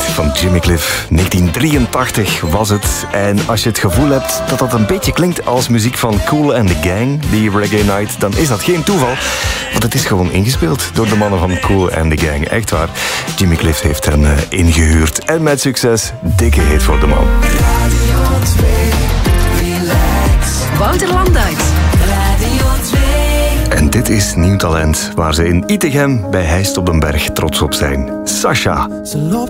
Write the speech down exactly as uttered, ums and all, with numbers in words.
van Jimmy Cliff. negentien drieëntachtig was het. En als je het gevoel hebt dat dat een beetje klinkt als muziek van Kool and the Gang, die Reggae Night, dan is dat geen toeval. Want het is gewoon ingespeeld door de mannen van Kool and the Gang. Echt waar. Jimmy Cliff heeft hen uh, ingehuurd. En met succes, dikke hit voor de man. Radio twee, relax. Wouter Landuyt. Radio twee. En dit is Nieuw Talent, waar ze in Itegem bij Heist op den Berg trots op zijn. Sasha. Ze loopt